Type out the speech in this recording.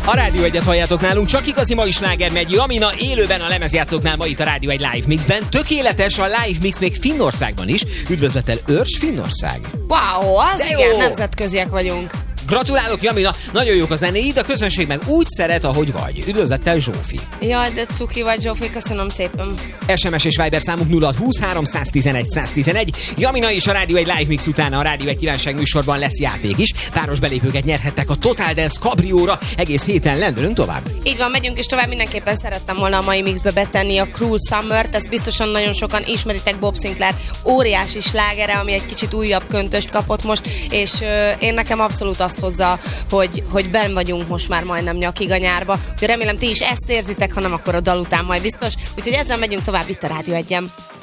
A Rádió 1-et halljátok nálunk, csak igazi mai sláger megy. Jamina élőben a lemezjátszóknál, ma itt a Rádió 1 Live Mixben. Tökéletes a Live Mix még Finnországban is. Üdvözlettel Őrs, Finnország. Wow, az de igen, jó. Nemzetköziek vagyunk. Gratulálok, Jamina, nagyon jók a zenéid, a közönség meg úgy szeret, ahogy vagy. Üdvözlettel Zsófi. Jaj, de cuki vagy, Zsófi, köszönöm szépen. SMS és Viber számunk 0620 311 111. Jamina is a Rádió 1 Live Mix után a Rádió 1 kívánság műsorban lesz játék is. Páros belépőket nyerhettek a Total Dance Cabrióra. Egész héten lendülünk tovább. Így van, megyünk is tovább. Mindenképpen szerettem volna a mai mixbe betenni a Cruel Summer-t. Ezt biztosan nagyon sokan ismeritek, Bob Sinclair óriási slágere, ami egy kicsit újabb köntöst kapott most, és én nekem abszolút azt hozza, hogy benn vagyunk most már majdnem nyakig a nyárba. Úgyhogy remélem ti is ezt érzitek, ha nem, akkor a dal után majd biztos. Úgyhogy ezzel megyünk tovább itt a Rádió 1-en.